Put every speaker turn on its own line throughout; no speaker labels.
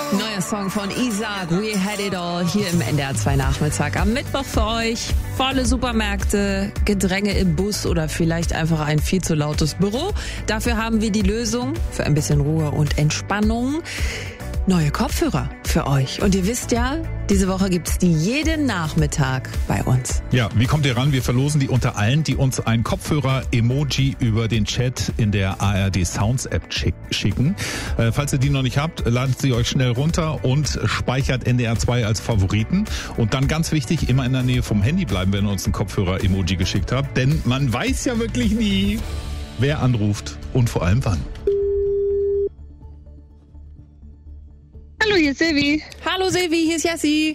Neuer Song von Isaac, We Had It All, hier im NDR 2 Nachmittag. Am Mittwoch für euch volle Supermärkte, Gedränge im Bus oder vielleicht einfach ein viel zu lautes Büro. Dafür haben wir die Lösung für ein bisschen Ruhe und Entspannung. Neue Kopfhörer für euch. Und ihr wisst ja, diese Woche gibt's die jeden Nachmittag bei uns.
Ja, wie kommt ihr ran? Wir verlosen die unter allen, die uns ein Kopfhörer-Emoji über den Chat in der ARD Sounds App schicken. Falls ihr die noch nicht habt, ladet sie euch schnell runter und speichert NDR 2 als Favoriten. Und dann ganz wichtig, immer in der Nähe vom Handy bleiben, wenn ihr uns ein Kopfhörer-Emoji geschickt habt. Denn man weiß ja wirklich nie, wer anruft und vor allem wann.
Hallo, hier ist Silvi.
Hallo Silvi, hier ist Jessie.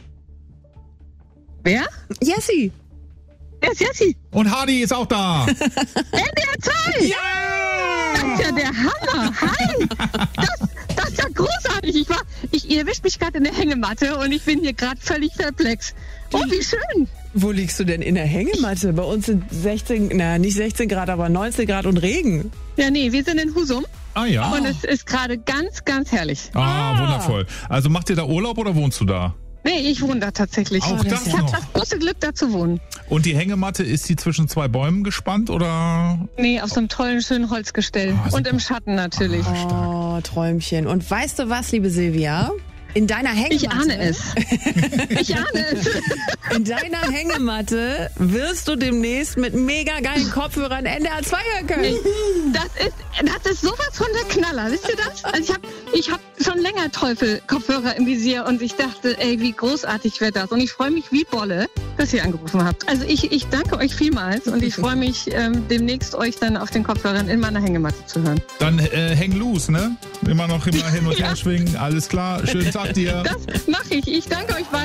Wer?
Jessie.
Wer ist Jessie?
Und Hardy ist auch da.
NDR 2!
Ja!
Das ist ja der Hammer! Hi! Das ist ja großartig! Ihr erwischt mich gerade in der Hängematte und ich bin hier gerade völlig perplex. Oh, wie schön!
Wo liegst du denn in der Hängematte? Bei uns sind 16 Grad, aber 19 Grad und Regen.
Ja, nee, wir sind in Husum.
Ah ja.
Und es ist gerade ganz, ganz herrlich.
Ah, wundervoll. Also macht ihr da Urlaub oder wohnst du da?
Nee, ich wohne da tatsächlich.
Auch das
Ich habe
noch.
das große Glück, da zu wohnen.
Und die Hängematte, ist die zwischen zwei Bäumen gespannt oder?
Nee, auf so einem tollen, schönen Holzgestell.
Ah, super.
Und im Schatten natürlich.
Oh, Träumchen. Und weißt du was, liebe Silvia? In deiner Hängematte.
Ich ahne es. Ich ahne es.
In deiner Hängematte wirst du demnächst mit mega geilen Kopfhörern NDR 2 hören können.
Das ist sowas von der Knaller, wisst ihr das? Also ich hab schon länger Teufel-Kopfhörer im Visier und ich dachte, ey, wie großartig wäre das. Und ich freue mich wie Bolle, dass ihr angerufen habt. Also ich danke euch vielmals und ich freue mich, demnächst euch dann auf den Kopfhörern in meiner Hängematte zu hören.
Dann häng loose, ne? Immer hin und her
Ja.
schwingen, alles klar. Schönen Tag dir.
Das mache ich. Ich danke euch weiter.